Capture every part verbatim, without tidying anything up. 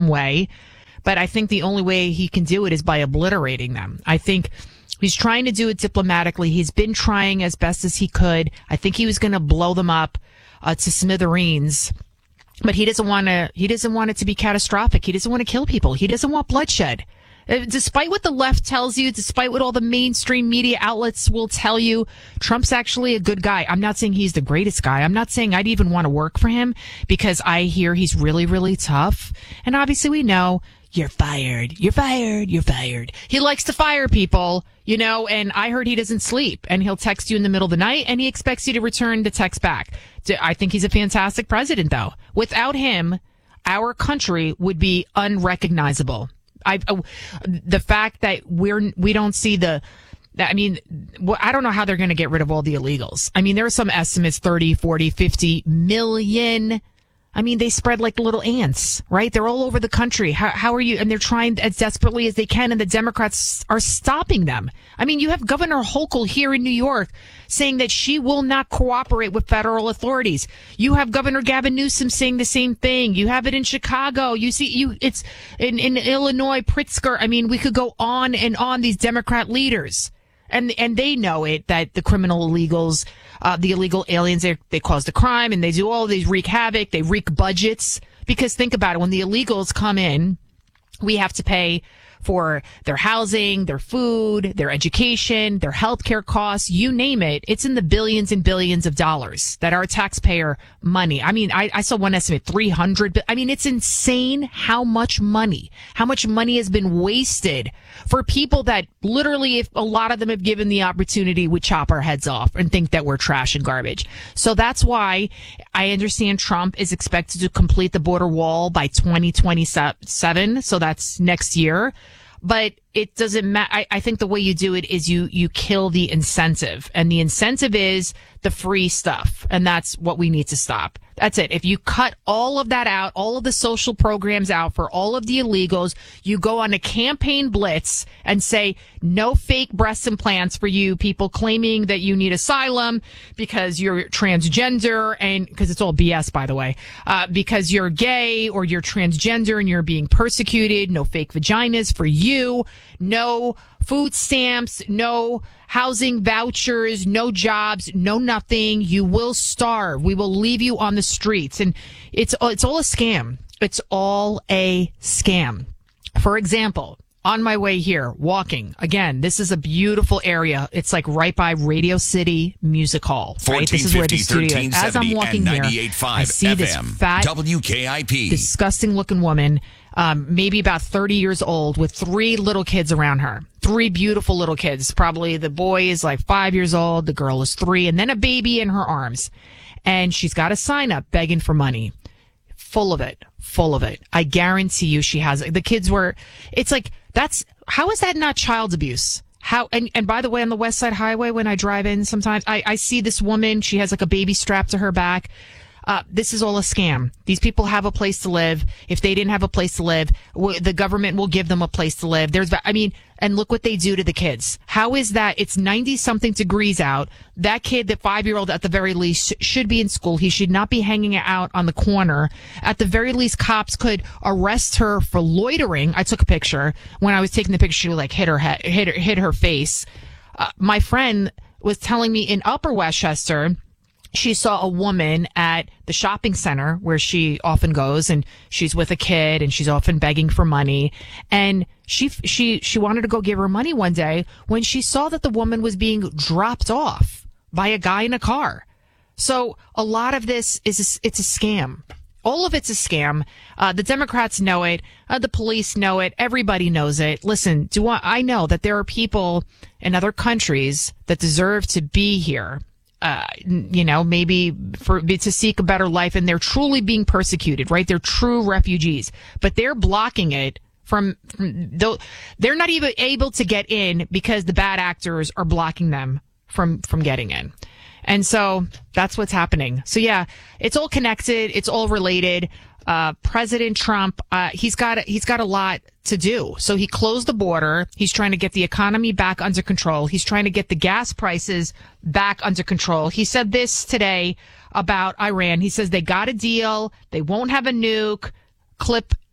way. But I think the only way he can do it is by obliterating them. I think he's trying to do it diplomatically. He's been trying as best as he could. I think he was going to blow them up uh, to smithereens. But he doesn't want to, he doesn't want it to be catastrophic. He doesn't want to kill people. He doesn't want bloodshed. Uh, Despite what the left tells you, despite what all the mainstream media outlets will tell you, Trump's actually a good guy. I'm not saying he's the greatest guy. I'm not saying I'd even want to work for him because I hear he's really, really tough. And obviously we know you're fired, you're fired, you're fired. He likes to fire people, you know, and I heard he doesn't sleep and he'll text you in the middle of the night and he expects you to return the text back. I think he's a fantastic president, though. Without him, our country would be unrecognizable. I, uh, the fact that we're, we don't see the, I mean, I don't know how they're going to get rid of all the illegals. I mean, there are some estimates, thirty, forty, fifty million. I mean, they spread like little ants, right? They're all over the country. How, how are you? And they're trying as desperately as they can, and the Democrats are stopping them. I mean, you have Governor Hochul here in New York saying that she will not cooperate with federal authorities. You have Governor Gavin Newsom saying the same thing. You have it in Chicago. You see, you it's in, in Illinois, Pritzker. I mean, we could go on and on, these Democrat leaders. And and they know it, that the criminal illegals, uh, the illegal aliens, they, they cause the crime and they do all these wreak havoc. They wreak budgets. Because think about it, when the illegals come in, we have to pay for their housing, their food, their education, their healthcare costs, you name it. It's in the billions and billions of dollars that our taxpayer money. I mean, I, I saw one estimate, three hundred. I mean, it's insane how much money, how much money has been wasted for people that literally, if a lot of them have given the opportunity, would chop our heads off and think that we're trash and garbage. So that's why I understand Trump is expected to complete the border wall by twenty twenty-seven. So that's next year. But it doesn't matter. I, I think the way you do it is you, you kill the incentive. And the incentive is the free stuff. And that's what we need to stop. That's it. If you cut all of that out, all of the social programs out for all of the illegals, you go on a campaign blitz and say, no fake breast implants for you people claiming that you need asylum because you're transgender, and because it's all B S, by the way, uh, because you're gay or you're transgender and you're being persecuted. No fake vaginas for you. No food stamps, no housing vouchers, no jobs, no nothing. You will starve. We will leave you on the streets. And it's, it's all a scam. It's all a scam. For example, on my way here, walking, again, this is a beautiful area. It's like right by Radio City Music Hall. Right? This is where the studio is. As I'm walking here, I see this fat, W K I P, disgusting looking woman, um, maybe about thirty years old, with three little kids around her. Three beautiful little kids. Probably the boy is like five years old, the girl is three, and then a baby in her arms. And she's got a sign up begging for money. Full of it. Full of it. I guarantee you she has it. The kids were, it's like, that's, how is that not child abuse? How, and, and by the way, on the West Side Highway, when I drive in sometimes, I, I see this woman, she has like a baby strapped to her back. Uh, this is all a scam. These people have a place to live. If they didn't have a place to live, w- the government will give them a place to live. There's, I mean, and look what they do to the kids. How is that? It's ninety something degrees out. That kid, the five year old at the very least, sh- should be in school. He should not be hanging out on the corner. At the very least, cops could arrest her for loitering. I took a picture. When I was taking the picture, she like hit her head, hit her, hit her face. Uh, my friend was telling me in Upper Westchester, she saw a woman at the shopping center where she often goes, and she's with a kid and she's often begging for money. And she, she, she wanted to go give her money one day when she saw that the woman was being dropped off by a guy in a car. So a lot of this is, a, it's a scam. All of it's a scam. Uh, the Democrats know it. Uh, the police know it. Everybody knows it. Listen, do I, I know that there are people in other countries that deserve to be here. Uh, you know, maybe for to seek a better life, and they're truly being persecuted, right? They're true refugees, but they're blocking it from, from though they're not even able to get in because the bad actors are blocking them from from getting in. And so that's what's happening. So yeah, it's all connected. It's all related. Uh, President Trump, uh, he's got, he's got a lot to do. So he closed the border. He's trying to get the economy back under control. He's trying to get the gas prices back under control. He said this today about Iran. He says they got a deal. They won't have a nuke. Clip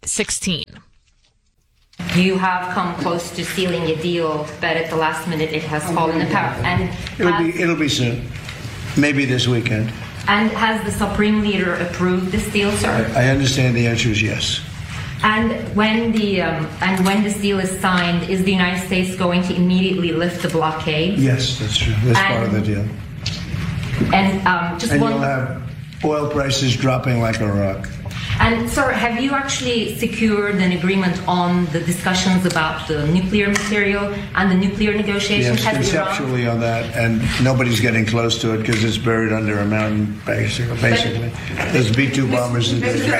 sixteen. You have come close to sealing a deal, but at the last minute it has fallen apart. And it'll has, be it'll be soon, maybe this weekend. And has the Supreme Leader approved this deal, sir? I, I understand the answer is yes. And when the um, and when this deal is signed, is the United States going to immediately lift the blockade? Yes, that's true. That's and, part of the deal. And um, just and one. you'll have oil prices dropping like a rock. And sir, have you actually secured an agreement on the discussions about the nuclear material and the nuclear negotiations? Yes, conceptually Iran... on that, and nobody's getting close to it because it's buried under a mountain, basically. basically. There's B two bombers.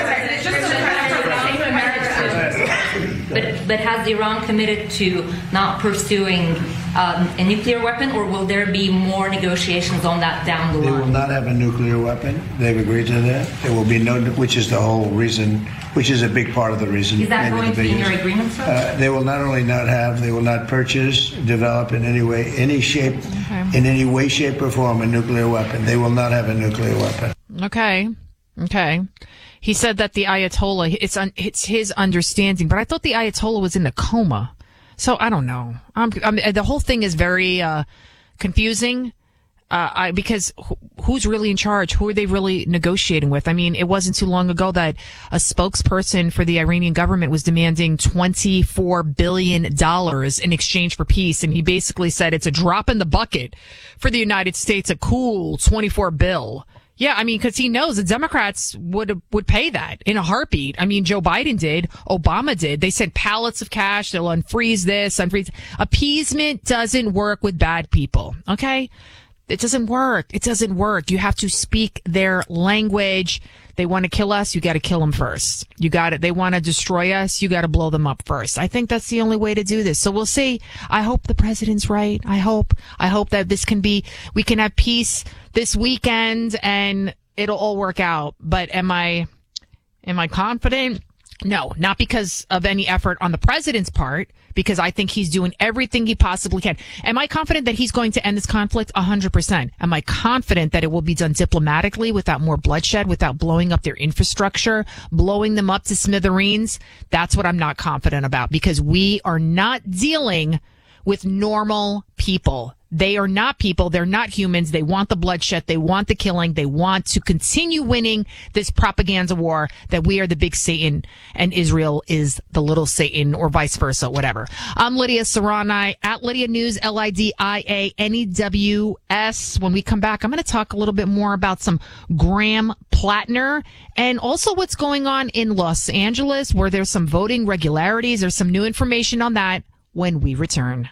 But, but has Iran committed to not pursuing um, a nuclear weapon, or will there be more negotiations on that down the line? They will not have a nuclear weapon. They've agreed to that. There will be no, which is the whole reason, which is a big part of the reason. Is that going to be in your agreement, sir? Uh, they will not only not have, they will not purchase, develop in any way, any shape, okay. in any way, shape, or form a nuclear weapon. They will not have a nuclear weapon. Okay. Okay. He said that the Ayatollah, it's un, it's his understanding, but I thought the Ayatollah was in a coma. So I don't know. I'm, I'm, the whole thing is very uh, confusing uh, I, because wh- who's really in charge? Who are they really negotiating with? I mean, it wasn't too long ago that a spokesperson for the Iranian government was demanding twenty-four billion dollars in exchange for peace. And he basically said it's a drop in the bucket for the United States, a cool twenty-four bill. Yeah, I mean, because he knows the Democrats would would pay that in a heartbeat. I mean, Joe Biden did. Obama did. They sent pallets of cash. They'll unfreeze this, unfreeze. Appeasement doesn't work with bad people, okay? It doesn't work. It doesn't work. You have to speak their language. They want to kill us. You got to kill them first. You got it. They want to destroy us. You got to blow them up first. I think that's the only way to do this. So we'll see. I hope the president's right. I hope. I hope that this can be, we can have peace this weekend and it'll all work out. But am I, am I confident? No, not because of any effort on the president's part, because I think he's doing everything he possibly can. Am I confident that he's going to end this conflict? A hundred percent. Am I confident that it will be done diplomatically without more bloodshed, without blowing up their infrastructure, blowing them up to smithereens? That's what I'm not confident about, because we are not dealing with normal people. They are not people. They're not humans. They want the bloodshed. They want the killing. They want to continue winning this propaganda war that we are the big Satan and Israel is the little Satan, or vice versa, whatever. I'm Lydia Serrani at Lydia News, L I D I A N E W S. When we come back, I'm going to talk a little bit more about some Graham Plattner and also what's going on in Los Angeles, where there's some voting regularities. There's some new information on that when we return.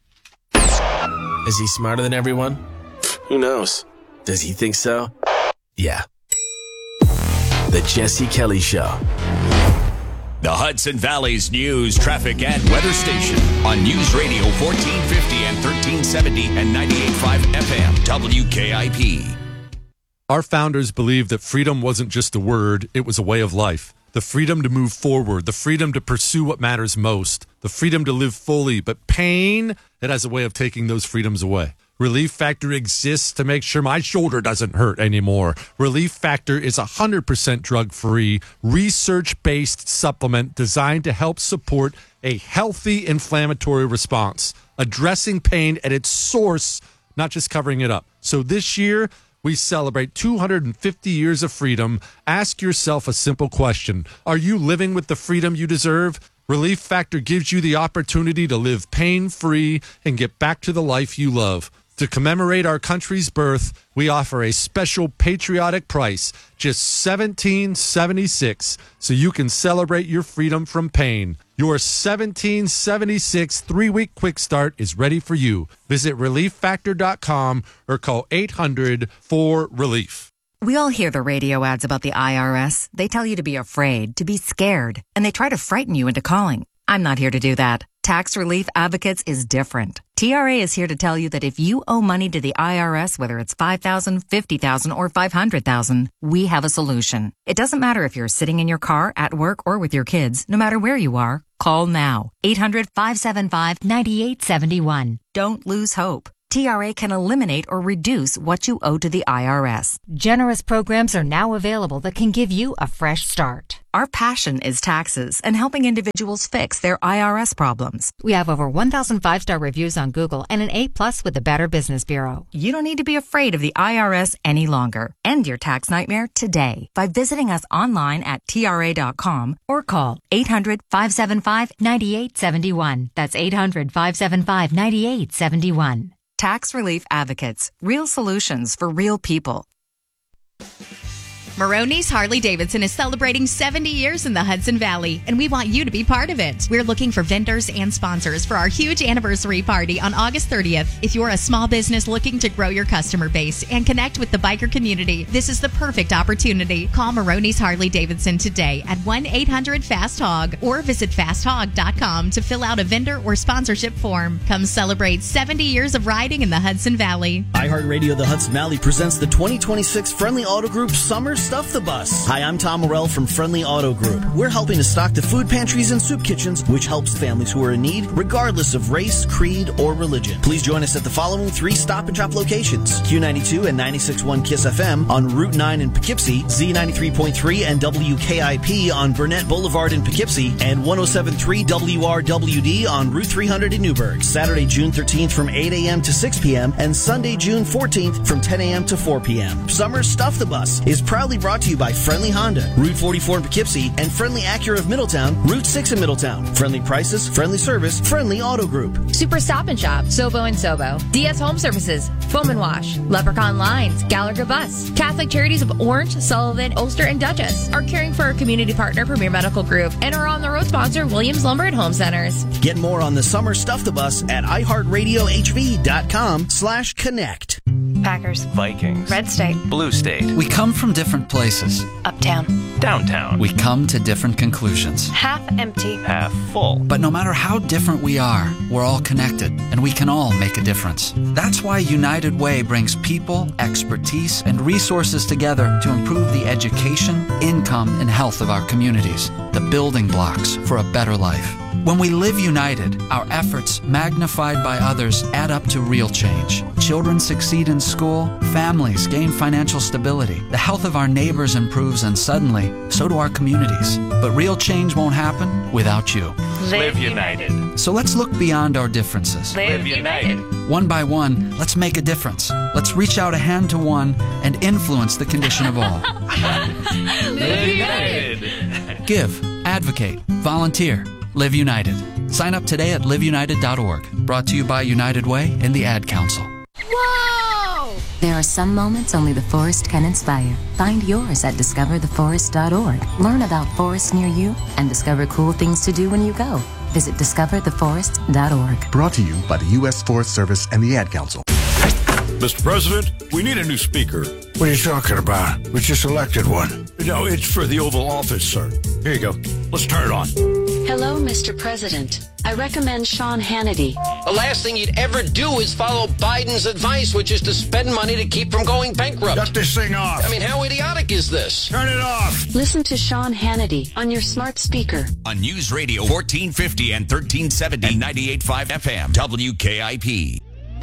Is he smarter than everyone? Who knows? Does he think so? Yeah. The Jesse Kelly Show. The Hudson Valley's news, traffic, and weather station on News Radio fourteen fifty and thirteen seventy and ninety-eight point five F M W K I P. Our founders believed that freedom wasn't just a word, it was a way of life. The freedom to move forward, the freedom to pursue what matters most, the freedom to live fully. But pain, it has a way of taking those freedoms away. Relief Factor exists to make sure my shoulder doesn't hurt anymore. Relief Factor is a one hundred percent drug-free, research-based supplement designed to help support a healthy inflammatory response, addressing pain at its source, not just covering it up. So this year, we celebrate two hundred fifty years of freedom. Ask yourself a simple question. Are you living with the freedom you deserve? Relief Factor gives you the opportunity to live pain-free and get back to the life you love. To commemorate our country's birth, we offer a special patriotic price, just seventeen seventy-six, so you can celebrate your freedom from pain. Your seventeen seventy-six three-week quick start is ready for you. Visit relief factor dot com or call eight hundred four relief. We all hear the radio ads about the I R S. They tell you to be afraid, to be scared, and they try to frighten you into calling. I'm not here to do that. Tax Relief Advocates is different. T R A is here to tell you that if you owe money to the I R S, whether it's five thousand dollars, fifty thousand dollars, or five hundred thousand dollars, we have a solution. It doesn't matter if you're sitting in your car, at work, or with your kids. No matter where you are, call now. eight hundred, five seven five, nine eight seven one. Don't lose hope. T R A can eliminate or reduce what you owe to the I R S. Generous programs are now available that can give you a fresh start. Our passion is taxes and helping individuals fix their I R S problems. We have over one thousand five-star reviews on Google and an A plus with the Better Business Bureau. You don't need to be afraid of the I R S any longer. End your tax nightmare today by visiting us online at T R A dot com or call eight hundred, five seven five, nine eight seven one. That's eight hundred, five seven five, nine eight seven one. Tax Relief Advocates. Real solutions for real people. Maroney's Harley-Davidson is celebrating seventy years in the Hudson Valley, and we want you to be part of it. We're looking for vendors and sponsors for our huge anniversary party on August thirtieth. If you're a small business looking to grow your customer base and connect with the biker community, this is the perfect opportunity. Call Maroney's Harley-Davidson today at one eight hundred fast hog or visit fast hog dot com to fill out a vendor or sponsorship form. Come celebrate seventy years of riding in the Hudson Valley. iHeartRadio The Hudson Valley presents the twenty twenty-six Friendly Auto Group Summer Stuff the Bus. Hi, I'm Tom Morell from Friendly Auto Group. We're helping to stock the food pantries and soup kitchens, which helps families who are in need, regardless of race, creed, or religion. Please join us at the following three Stop and Shop locations: Q ninety-two and ninety-six point one KISS F M on Route nine in Poughkeepsie, Z ninety-three point three and W K I P on Burnett Boulevard in Poughkeepsie, and one oh seven point three W R W D on Route three hundred in Newburgh. Saturday, June thirteenth from eight a.m. to six p.m. and Sunday, June fourteenth from ten a.m. to four p.m. Summer Stuff the Bus is proudly brought to you by Friendly Honda, Route forty-four in Poughkeepsie, and Friendly Acura of Middletown, Route six in Middletown. Friendly prices, friendly service, Friendly Auto Group. Super Stop and Shop, Sobo and Sobo, D S Home Services, Foam and Wash, Leprechaun Lines, Gallagher Bus, Catholic Charities of Orange, Sullivan, Ulster, and Dutchess are caring for our community partner Premier Medical Group and our on-the-road sponsor Williams Lumber and Home Centers. Get more on the Summer Stuff the Bus at i heart radio h v dot com slash connect. Packers, Vikings, Red State, Blue State. We come from different places. Uptown, downtown. We come to different conclusions. Half empty, half full. But no matter how different we are, we're all connected, and we can all make a difference. That's why United Way brings people, expertise, and resources together to improve the education, income, and health of our communities, the building blocks for a better life. When we live united, our efforts, magnified by others, add up to real change. Children succeed in school, families gain financial stability, the health of our neighbors improves, and suddenly, so do our communities. But real change won't happen without you. Live united. So let's look beyond our differences. Live united. One by one, let's make a difference. Let's reach out a hand to one and influence the condition of all. Live united. Give, advocate, volunteer. Live United. Sign up today at live united dot org. Brought to you by United Way and the Ad Council. Whoa! There are some moments only the forest can inspire. Find yours at discover the forest dot org. Learn about forests near you and discover cool things to do when you go. Visit discover the forest dot org. Brought to you by the U S Forest Service and the Ad Council. Mister President, we need a new speaker. What are you talking about? We just elected one. No, it's for the Oval Office, sir. Here you go. Let's turn it on. Hello, Mister President. I recommend Sean Hannity. The last thing you'd ever do is follow Biden's advice, which is to spend money to keep from going bankrupt. Shut this thing off. I mean, how idiotic is this? Turn it off. Listen to Sean Hannity on your smart speaker. On News Radio fourteen fifty and thirteen seventy and ninety-eight point five F M, W K I P.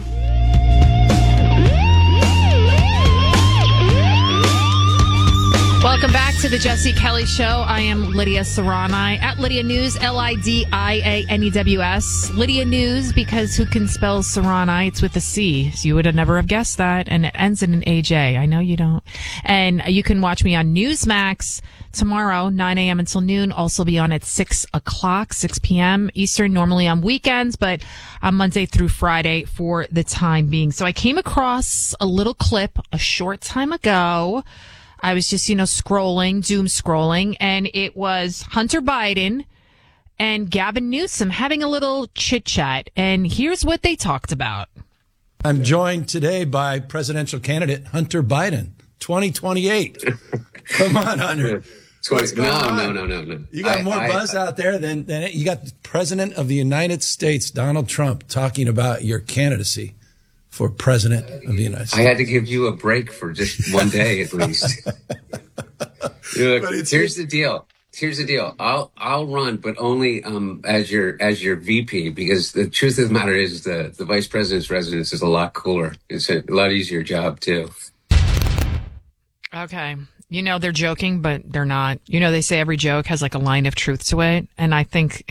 Welcome back to the Jesse Kelly Show. I am Lydia Serrani at Lydia News, L I D I A N E W S. Lydia News, because who can spell Serrani? It's with a C. So you would have never have guessed that. And it ends in an A J. I know you don't. And you can watch me on Newsmax tomorrow, nine a.m. until noon. Also be on at six o'clock, six p.m. Eastern, normally on weekends, but on Monday through Friday for the time being. So I came across a little clip a short time ago. I was just, you know, scrolling, doom scrolling, and it was Hunter Biden and Gavin Newsom having a little chit chat. And here's what they talked about. I'm joined today by presidential candidate Hunter Biden, twenty twenty-eight. Come on, Hunter. What's going no, on? no, no, no, no. You got I, more I, buzz I, out there than, than it. You got the President of the United States, Donald Trump, talking about your candidacy for President of the United States. I had to give you a break for just one day at least. Look, here's the deal. Here's the deal. I'll I'll run, but only um, as your as your V P, because the truth of the matter is the the vice president's residence is a lot cooler. It's a lot easier job too. Okay. You know, they're joking, but they're not. You know, they say every joke has like a line of truth to it. And I think